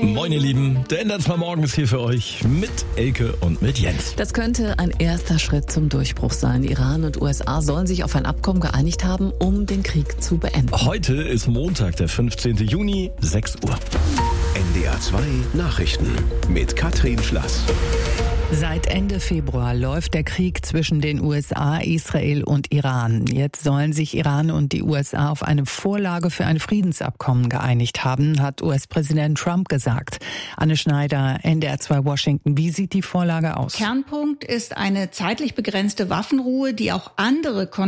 Moin ihr Lieben, der Endertsmal morgen ist hier für euch mit Elke und mit Jens. Das könnte ein erster Schritt zum Durchbruch sein. Iran und USA sollen sich auf ein Abkommen geeinigt haben, um den Krieg zu beenden. Heute ist Montag, der 15. Juni, 6 Uhr. NDR 2 Nachrichten mit Katrin Schlass. Seit Ende Februar läuft der Krieg zwischen den USA, Israel und Iran. Jetzt sollen sich Iran und die USA auf eine Vorlage für ein Friedensabkommen geeinigt haben, hat US-Präsident Trump gesagt. Anne Schneider, NDR 2 Washington. Wie sieht die Vorlage aus? Kernpunkt ist eine zeitlich begrenzte Waffenruhe, die auch andere